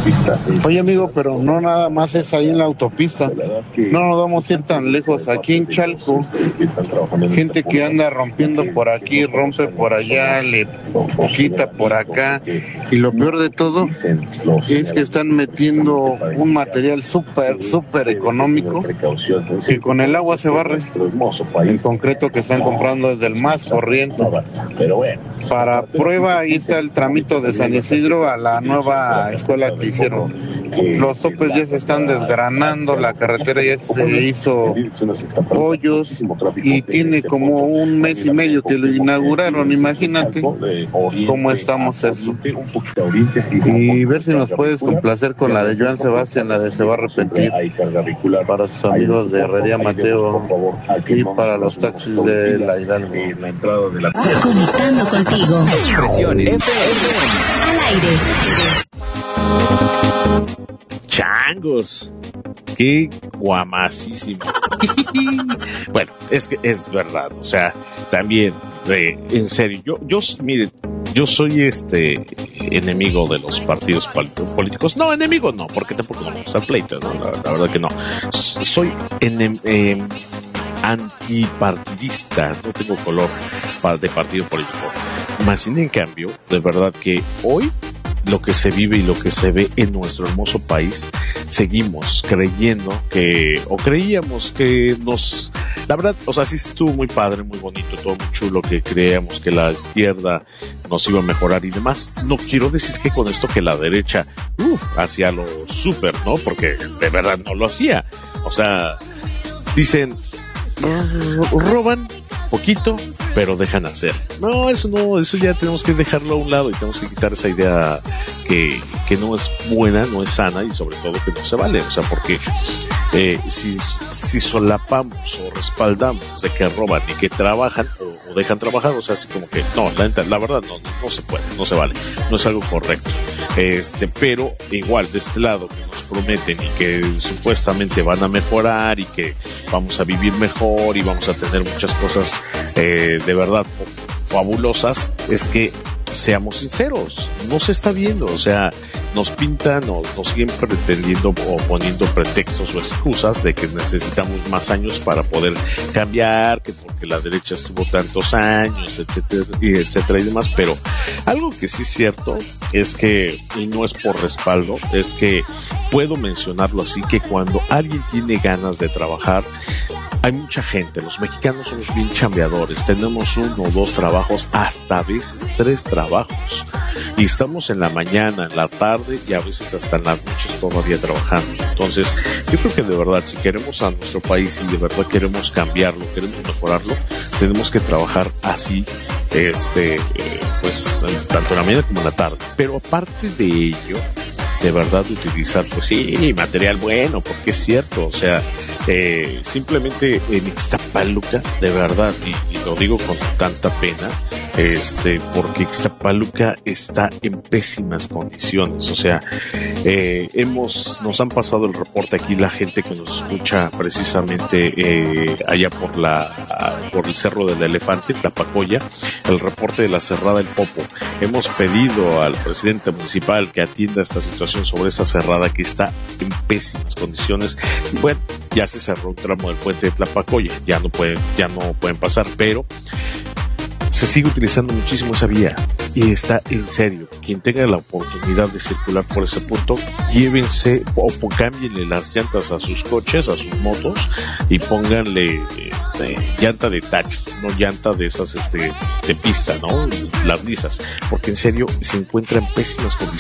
Oye, amigo, pero no nada más es ahí en la autopista. No nos vamos a ir tan lejos. Aquí en Chalco, gente que anda rompiendo por aquí, rompe por allá, le quita por acá. Y lo peor de todo es que están metiendo un material súper económico que con el agua se barre. El concreto que están comprando es del más corriente. Para prueba, ahí está el tramito de San Isidro a la nueva escuela que hicieron. Los topes ya se están desgranando, la carretera ya se hizo hoyos y tiene como un mes y medio que lo inauguraron. Imagínate cómo estamos eso. Y ver si nos puedes complacer con la de Joan Sebastián, la de Se va a arrepentir, para sus amigos de Herrería Mateo y para los taxis de la Hidalgo. Conectando contigo. Expresiones Al aire. Changos, qué guamacísimo. Bueno, es que es verdad, o sea, también, en serio, miren, yo soy enemigo de los partidos políticos. No, enemigo no, porque tampoco vamos al pleito, ¿no? La verdad que no. Soy antipartidista, no tengo color de partido político. Más sin en cambio, de verdad que hoy lo que se vive y lo que se ve en nuestro hermoso país, seguimos creyendo creíamos que la verdad, o sea, sí estuvo muy padre, muy bonito, todo muy chulo, que creíamos que la izquierda nos iba a mejorar y demás. No quiero decir que con esto que la derecha, hacía lo súper, ¿no? Porque de verdad no lo hacía. O sea, dicen, roban poquito, pero dejan hacer. No, eso ya tenemos que dejarlo a un lado y tenemos que quitar esa idea que no es buena, no es sana y sobre todo que no se vale. O sea, porque si solapamos o respaldamos de que roban y que trabajan o dejan trabajar, o sea, así como que no, la verdad no se puede, no se vale, no es algo correcto. Pero igual de este lado que nos prometen y que supuestamente van a mejorar y que vamos a vivir mejor y vamos a tener muchas cosas de verdad fabulosas, es que seamos sinceros, no se está viendo. O sea, nos pintan o nos siguen pretendiendo o poniendo pretextos o excusas de que necesitamos más años para poder cambiar, que porque la derecha estuvo tantos años, etcétera y demás. Pero algo que sí es cierto es que, y no es por respaldo, es que puedo mencionarlo así, que cuando alguien tiene ganas de trabajar, hay mucha gente. Los mexicanos somos bien chambeadores, tenemos 1 o 2 trabajos, hasta a veces 3 trabajos, y estamos en la mañana, en la tarde y a veces hasta en las noches todavía trabajando. Entonces yo creo que de verdad, si queremos a nuestro país y de verdad queremos cambiarlo, queremos mejorarlo, tenemos que trabajar así, pues tanto en la mañana como en la tarde. Pero aparte de ello, de verdad utilizar, pues sí, material bueno, porque es cierto, o sea, simplemente en Ixtapaluca, de verdad, y lo digo con tanta pena, porque Ixtapaluca está en pésimas condiciones. O sea, nos han pasado el reporte aquí, la gente que nos escucha precisamente allá por el Cerro del Elefante, Tlapacoya, el reporte de la Cerrada del Popo. Hemos pedido al presidente municipal que atienda esta situación sobre esa cerrada que está en pésimas condiciones. Bueno, ya se cerró un tramo del puente de Tlapacoya, ya no pueden pasar, pero se sigue utilizando muchísimo esa vía y está en serio. Quien tenga la oportunidad de circular por ese punto, llévense o cámbienle las llantas a sus coches, a sus motos, y pónganle llanta de tacho, no llanta de esas de pista, ¿no? Las lisas, porque en serio se encuentra en pésimas condiciones.